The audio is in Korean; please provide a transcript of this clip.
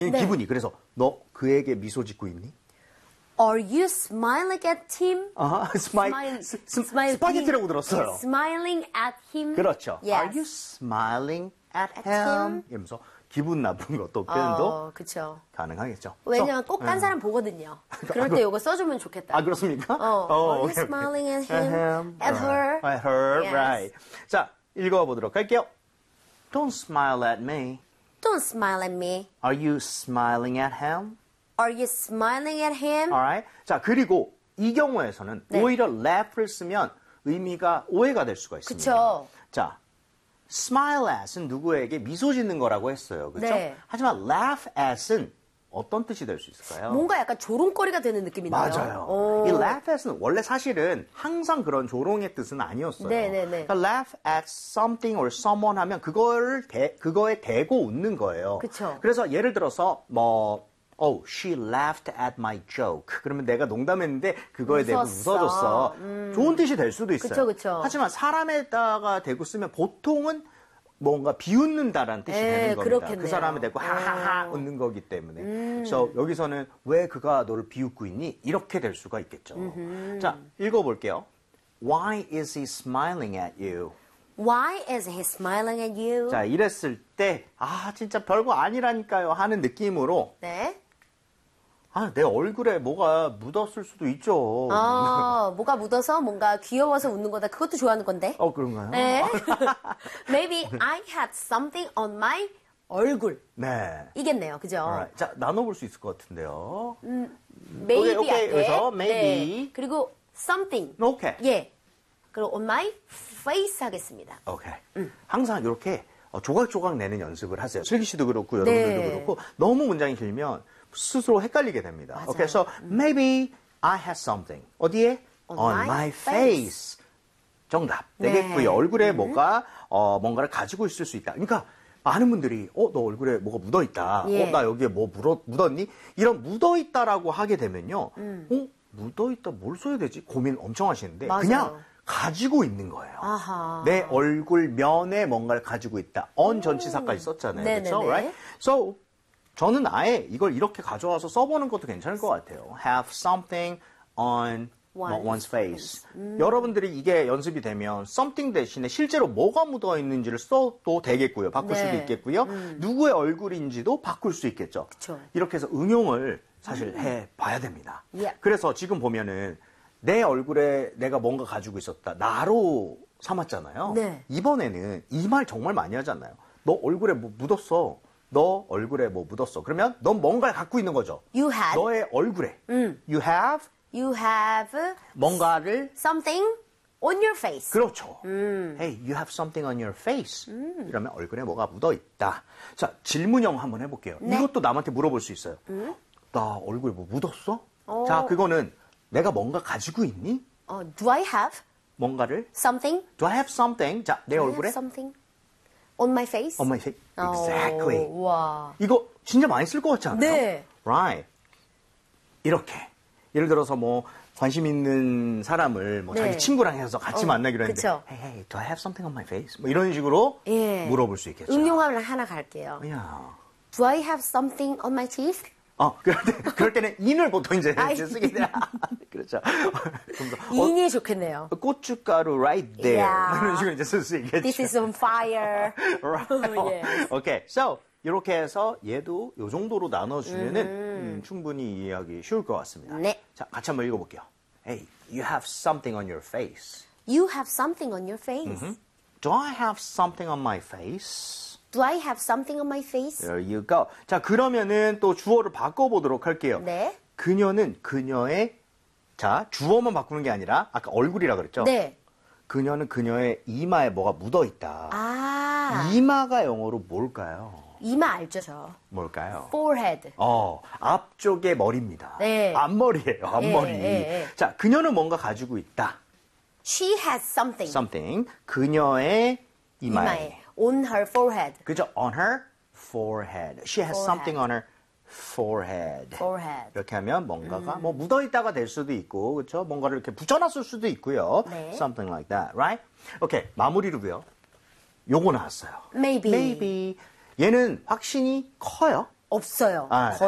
네. 기분이. 그래서 너 그에게 미소 짓고 있니? Are you smiling at him? 스파게티라고 들었어요. Smiling at him. 그렇죠. Yes. Are you smiling at him? 이러면서 기분 나쁜 것도 표현도 그쵸. 가능하겠죠. 왜냐면 꼭 딴 사람 보거든요. 그럴 때 이거 써주면 좋겠다. 아, 그렇습니까? Are you smiling at him? At her? At her, Yes. right. 자, 읽어보도록 할게요. Don't smile at me. Don't smile at me. Are you smiling at him? Are you smiling at him? Alright. 자, 그리고 이 경우에서는 네. 오히려 laugh를 쓰면 의미가 오해가 될 수가 있습니다. 그쵸. 자, smile at은 누구에게 미소 짓는 거라고 했어요. 그렇죠? 네. 하지만 laugh at은 어떤 뜻이 될 수 있을까요? 뭔가 약간 조롱거리가 되는 느낌이네요. 맞아요. 이 laugh at은 원래 사실은 항상 그런 조롱의 뜻은 아니었어요. 네네네. 그러니까 laugh at something or someone 하면 그거에 대고 웃는 거예요. 그쵸. 그래서 예를 들어서 Oh, she laughed at my joke. 그러면 내가 농담했는데 그거에 대고 웃어줬어. 좋은 뜻이 될 수도 있어요. 그쵸. 하지만 사람에다가 대고 쓰면 보통은 뭔가 비웃는다라는 뜻이 되는 겁니다. 그렇겠네요. 그 사람에 대고 하하하 웃는 거기 때문에. 그래서 여기서는 왜 그가 너를 비웃고 있니? 이렇게 될 수가 있겠죠. 자, 읽어볼게요. Why is he smiling at you? Why is he smiling at you? 자, 이랬을 때 진짜 별거 아니라니까요 하는 느낌으로 네. 내 얼굴에 뭐가 묻었을 수도 있죠. 뭐가 묻어서 뭔가 귀여워서 웃는 거다. 그것도 좋아하는 건데. 그런가요? 네. Maybe I had something on my 얼굴. 네. 이겠네요. 그죠? Alright. 자, 나눠볼 수 있을 것 같은데요. Maybe 오케이, 앞에. 그래서 maybe. 네. 그리고 something. 오케이. 예. 그리고 on my face 하겠습니다. 오케이. 항상 이렇게 조각조각 내는 연습을 하세요. 슬기 씨도 그렇고 여러분들도 네. 그렇고 너무 문장이 길면 스스로 헷갈리게 됩니다. 맞아요. Okay, so maybe I had something. 어디에? On my face. 정답. 네. 되겠고요. 얼굴에 뭔가를 가지고 있을 수 있다. 그러니까 많은 분들이 너 얼굴에 뭐가 묻어있다. 예. 나 여기에 뭐 묻었니? 이런 묻어있다라고 하게 되면요. 묻어있다 뭘 써야 되지? 고민 엄청 하시는데 맞아요. 그냥 가지고 있는 거예요. 아하. 내 얼굴 면에 뭔가를 가지고 있다. on 전치사까지 썼잖아요. 네네네. 그렇죠? Right? So 저는 아예 이걸 이렇게 가져와서 써보는 것도 괜찮을 것 같아요. Have something on one's face. 여러분들이 이게 연습이 되면 something 대신에 실제로 뭐가 묻어 있는지를 써도 되겠고요. 바꿀 네. 수도 있겠고요. 누구의 얼굴인지도 바꿀 수 있겠죠. 그쵸. 이렇게 해서 응용을 사실 해봐야 됩니다. 예. 그래서 지금 보면은 내 얼굴에 내가 뭔가 가지고 있었다. 나로 삼았잖아요. 네. 이번에는 이 말 정말 많이 하잖아요. 너 얼굴에 뭐 묻었어. 너 얼굴에 뭐 묻었어. 그러면 넌 뭔가를 갖고 있는 거죠. You had. 너의 얼굴에. You have 뭔가를 something on your face. 그렇죠. Hey, you have something on your face. 이러면 얼굴에 뭐가 묻어 있다. 자, 질문형 한번 해볼게요. 네. 이것도 남한테 물어볼 수 있어요. 나 얼굴에 뭐 묻었어? 자, 그거는 내가 뭔가 가지고 있니? Do I have 뭔가를? something? Do I have something? 자, 내 Do I have 얼굴에? something on my face? On my face. Exactly. 와. 이거 진짜 많이 쓸 것 같지 않아요? 네. Right. 이렇게. 예를 들어서 뭐 관심 있는 사람을 뭐 네. 자기 친구랑 해서 같이 만나기로 했는데 그쵸. Hey, do I have something on my face? 뭐 이런 식으로 예. 물어볼 수 있겠죠. 응용하면 하나 갈게요. 야. Do I have something on my teeth? 그럴 때는 in을 보통 이제 아이. 쓰게 돼요. 그렇죠. 인이 좋겠네요. 고춧가루 right there. Yeah. 뭐 이런 식으로 이제 쓸 수 있겠죠. This is on fire. Right. Yes. Okay. So 이렇게 해서 얘도 요 정도로 나눠주면은 충분히 이해하기 쉬울 것 같습니다. 네. 자, 같이 한번 읽어볼게요. Hey, you have something on your face. You have something on your face. Do I have something on my face? Do I have something on my face? There you go. 자, 그러면은 또 주어를 바꿔보도록 할게요. 네. 그녀는 그녀의 자, 주어만 바꾸는 게 아니라 아까 얼굴이라 그랬죠? 네. 그녀는 그녀의 이마에 뭐가 묻어 있다. 이마가 영어로 뭘까요? 이마 알죠, 저. 뭘까요? Forehead. 앞쪽의 머리입니다. 네. 앞머리예요, 앞머리. 예. 자, 그녀는 뭔가 가지고 있다. She has something. Something. 그녀의 이마에. On her forehead. 그죠? On her forehead. She has something on her forehead. 이렇게 하면 뭔가가 뭐 묻어있다가 될 수도 있고, 그렇죠? 뭔가를 이렇게 붙여놨을 수도 있고요. 네. Something like that, right? 오케이, 마무리로요. 요거 나왔어요. Maybe. 얘는 확신이 커요. 없어요. 아, 거의